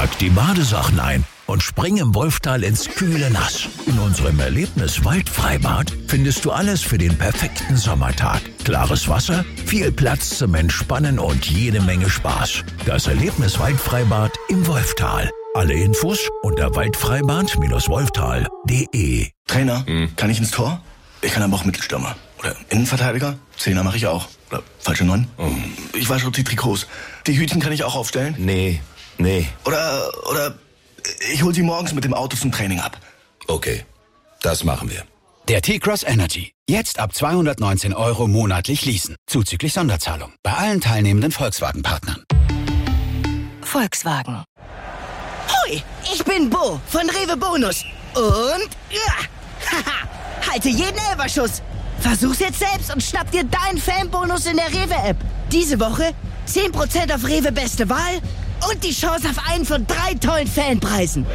Pack die Badesachen ein und spring im Wolftal ins kühle Nass. In unserem Erlebnis-Waldfreibad findest du alles für den perfekten Sommertag. Klares Wasser, viel Platz zum Entspannen und jede Menge Spaß. Das Erlebnis-Waldfreibad im Wolftal. Alle Infos unter waldfreibad-wolftal.de. Trainer, kann ich ins Tor? Ich kann aber auch Mittelstürmer. Oder Innenverteidiger? Zehner mache ich auch. Oder falsche 9? Ich wasche die Trikots. Die Hütchen kann ich auch aufstellen? Nee. Oder ich hol sie morgens mit dem Auto zum Training ab. Okay, das machen wir. Der T-Cross Energy. Jetzt ab 219 € monatlich leasen. Zuzüglich Sonderzahlung. Bei allen teilnehmenden Volkswagen-Partnern. Volkswagen. Hoi, ich bin Bo von Rewe Bonus. Und halte jeden Elferschuss. Versuch's jetzt selbst und schnapp dir deinen Fanbonus in der Rewe-App. Diese Woche 10% auf Rewe Beste Wahl und die Chance auf einen von 3 tollen Fanpreisen.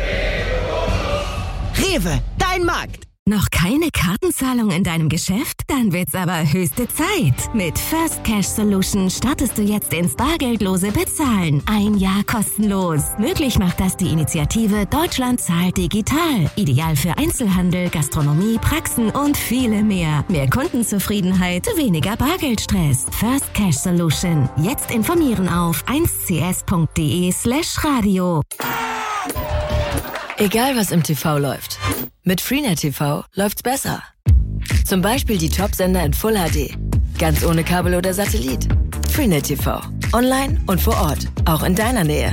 Rewe, dein Markt. Noch keine Kartenzahlung in deinem Geschäft? Dann wird's aber höchste Zeit. Mit First Cash Solution startest du jetzt ins bargeldlose Bezahlen. 1 Jahr kostenlos. Möglich macht das die Initiative Deutschland zahlt digital. Ideal für Einzelhandel, Gastronomie, Praxen und viele mehr. Mehr Kundenzufriedenheit, weniger Bargeldstress. First Cash Solution. Jetzt informieren auf 1cs.de/radio. Egal was im TV läuft. Mit Freenet TV läuft's besser. Zum Beispiel die Top-Sender in Full HD. Ganz ohne Kabel oder Satellit. Freenet TV. Online und vor Ort. Auch in deiner Nähe.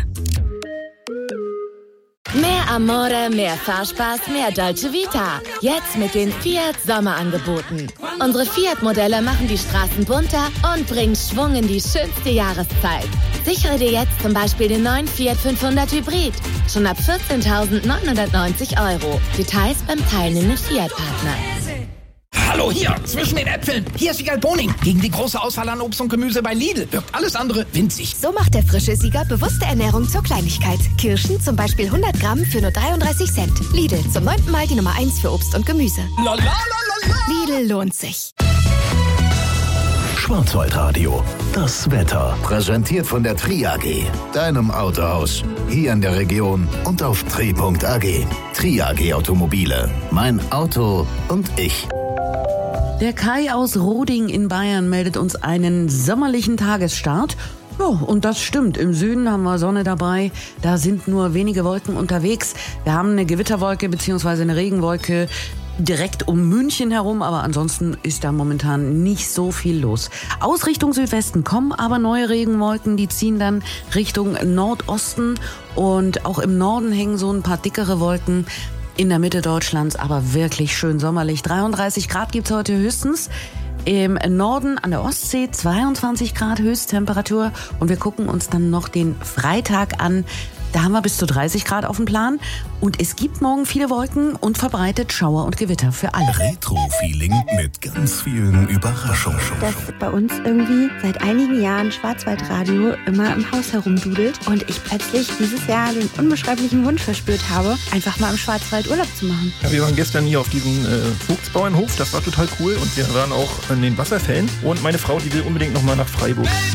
Mehr Amore, mehr Fahrspaß, mehr Dolce Vita. Jetzt mit den Fiat Sommerangeboten. Unsere Fiat-Modelle machen die Straßen bunter und bringen Schwung in die schönste Jahreszeit. Sichere dir jetzt zum Beispiel den neuen Fiat 500 Hybrid. Schon ab 14.990 €. Details beim teilnehmenden Fiat-Partner. Hallo hier, zwischen den Äpfeln. Hier ist Siegal Boning. Gegen die große Auswahl an Obst und Gemüse bei Lidl wirkt alles andere winzig. So macht der frische Sieger bewusste Ernährung zur Kleinigkeit. Kirschen zum Beispiel 100 Gramm für nur 33 Cent. Lidl, zum 9. Mal die Nummer 1 für Obst und Gemüse. Lidl lohnt sich. Schwarzwaldradio. Das Wetter. Präsentiert von der Tri AG. Deinem Autohaus. Hier in der Region und auf tri.ag. Tri AG Automobile. Mein Auto und ich. Der Kai aus Roding in Bayern meldet uns einen sommerlichen Tagesstart. Ja, und das stimmt. Im Süden haben wir Sonne dabei. Da sind nur wenige Wolken unterwegs. Wir haben eine Gewitterwolke bzw. eine Regenwolke direkt um München herum, aber ansonsten ist da momentan nicht so viel los. Aus Richtung Südwesten kommen aber neue Regenwolken, die ziehen dann Richtung Nordosten und auch im Norden hängen so ein paar dickere Wolken. In der Mitte Deutschlands aber wirklich schön sommerlich. 33 Grad gibt's heute höchstens. Im Norden an der Ostsee 22 Grad Höchsttemperatur. Und wir gucken uns dann noch den Freitag an. Da haben wir bis zu 30 Grad auf dem Plan. Und es gibt morgen viele Wolken und verbreitet Schauer und Gewitter für alle. Retro-Feeling mit ganz vielen Überraschungen. Dass bei uns irgendwie seit einigen Jahren Schwarzwaldradio immer im Haus herumdudelt und ich plötzlich dieses Jahr den unbeschreiblichen Wunsch verspürt habe, einfach mal im Schwarzwald Urlaub zu machen. Ja, wir waren gestern hier auf diesem Vogtsbauernhof, das war total cool und wir waren auch in den Wasserfällen und meine Frau, die will unbedingt noch mal nach Freiburg.